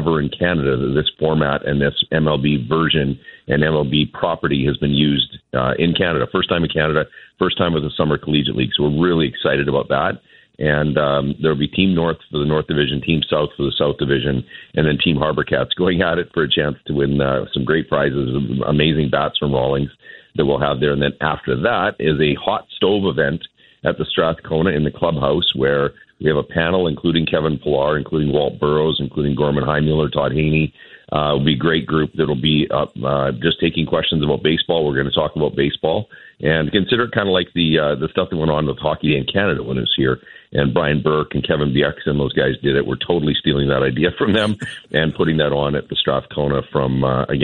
ever in Canada that this format and this MLB version and MLB property has been used in Canada. First time in Canada, first time with the Summer Collegiate League. So we're really excited about that. And there will be Team North for the North Division, Team South for the South Division, and then Team Harbour Cats going at it for a chance to win some great prizes, amazing bats from Rawlings that we'll have there. And then after that is a hot stove event at the Strathcona in the clubhouse, where we have a panel including Kevin Pillar, including Walt Burrows, including Gorman Heimuller, Todd Haney. It'll be a great group that'll be just taking questions about baseball. We're going to talk about baseball and consider it kind of like the stuff that went on with Hockey Day in Canada when it was here. And Brian Burke and Kevin Bieksa and those guys did it. We're totally stealing that idea from them and putting that on at the Strathcona from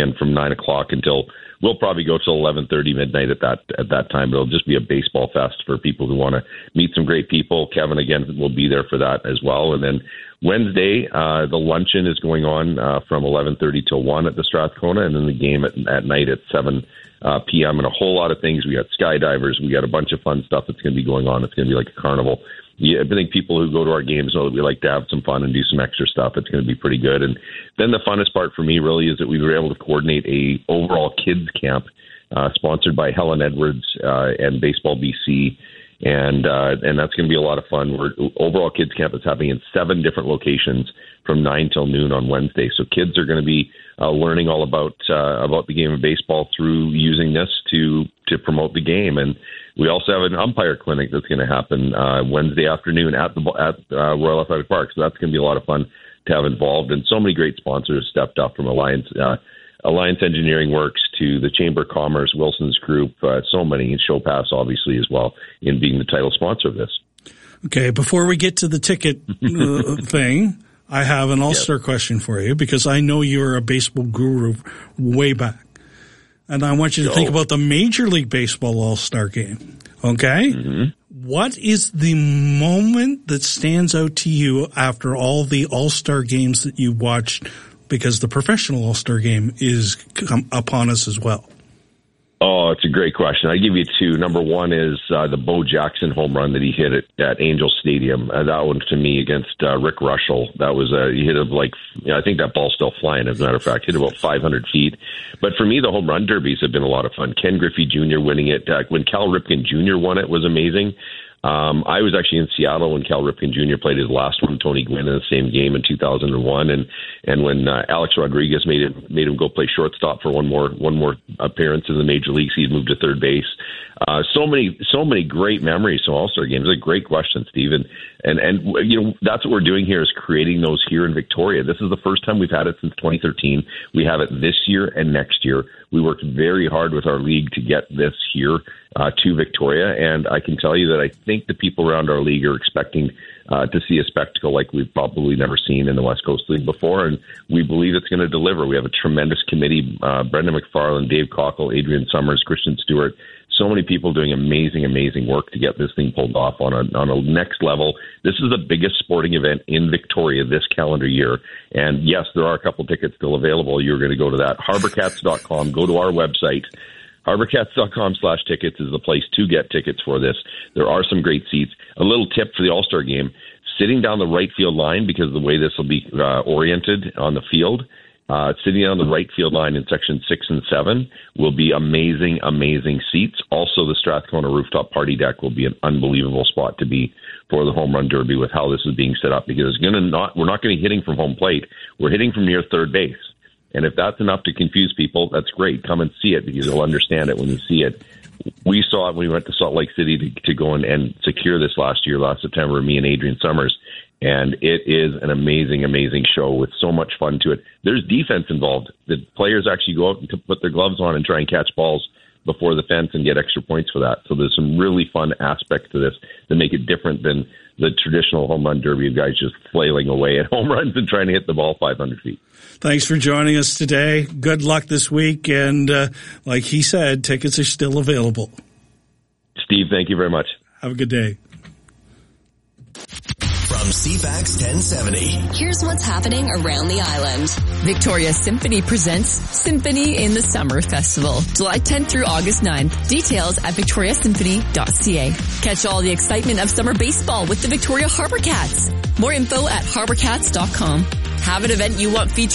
9 o'clock until we'll probably go till 11:30 midnight at that time. It'll just be a baseball fest for people who want to meet some great people. Kevin, again, will be there for that as well. And then Wednesday, the luncheon is going on from 11:30 till 1 at the Strathcona, and then the game at night at 7 p.m. and a whole lot of things. We got skydivers. We got a bunch of fun stuff that's going to be going on. It's going to be like a carnival. Yeah, I think people who go to our games know that we like to have some fun and do some extra stuff. It's going to be pretty good. And then the funnest part for me really is that we were able to coordinate a overall kids camp sponsored by Helen Edwards and Baseball BC. And that's going to be a lot of fun. Overall kids camp is happening in 7 different locations from 9 till noon on Wednesday. So kids are going to be learning all about the game of baseball through using this to promote the game. And we also have an umpire clinic that's going to happen Wednesday afternoon at Royal Athletic Park. So that's going to be a lot of fun to have involved. And so many great sponsors stepped up, from Alliance Engineering Works to the Chamber of Commerce, Wilson's Group, so many, and Show Pass obviously as well, in being the title sponsor of this. Okay, before we get to the ticket thing, I have an all-star question for you, because I know you're a baseball guru way back. And I want you to think about the Major League Baseball All-Star Game, okay? Mm-hmm. What is the moment that stands out to you after all the All-Star Games that you watched, because the professional All-Star Game is upon us as well? Oh, it's a great question. I give you 2. Number 1 is the Bo Jackson home run that he hit at Angel Stadium. That one, to me, against Rick Russell. That was he hit it I think that ball's still flying, as a matter of fact. Hit about 500 feet. But for me, the home run derbies have been a lot of fun. Ken Griffey Jr. winning it. When Cal Ripken Jr. won it was amazing. I was actually in Seattle when Cal Ripken Jr. played his last one, Tony Gwynn, in the same game in 2001, and when Alex Rodriguez made him go play shortstop for one more appearance in the major leagues, he'd moved to third base. So many great memories from All-Star games. It's a great question, Steve, and that's what we're doing here, is creating those here in Victoria. This is the first time we've had it since 2013. We have it this year and next year. We worked very hard with our league to get this here to Victoria, and I can tell you that I think the people around our league are expecting to see a spectacle like we've probably never seen in the West Coast League before, and we believe it's going to deliver. We have a tremendous committee, Brendan McFarland, Dave Cockle, Adrian Summers, Christian Stewart, so many people doing amazing work to get this thing pulled off on a next level. This is the biggest sporting event in Victoria this calendar year. And yes, there are a couple tickets still available. You're going to go to that. HarborCats.com. Go to our website. HarborCats.com/tickets is the place to get tickets for this. There are some great seats. A little tip for the All-Star game: sitting down the right field line, because of the way this will be oriented on the field. Sitting on the right field line in section 6 and 7 will be amazing seats. Also, the Strathcona rooftop party deck will be an unbelievable spot to be for the home run derby with how this is being set up, because we're not going to be hitting from home plate. We're hitting from near third base. And if that's enough to confuse people, that's great. Come and see it, because you'll understand it when you see it. We saw it when we went to Salt Lake City to go and secure this last September, me and Adrian Summers. And it is an amazing show with so much fun to it. There's defense involved. The players actually go out and put their gloves on and try and catch balls before the fence and get extra points for that. So there's some really fun aspects to this that make it different than the traditional home run derby of guys just flailing away at home runs and trying to hit the ball 500 feet. Thanks for joining us today. Good luck this week. And like he said, tickets are still available. Steve, thank you very much. Have a good day. From CFAX 1070. Here's what's happening around the island. Victoria Symphony presents Symphony in the Summer Festival, July 10th through August 9th. Details at victoriasymphony.ca. Catch all the excitement of summer baseball with the Victoria Harbour Cats. More info at harborcats.com. Have an event you want featured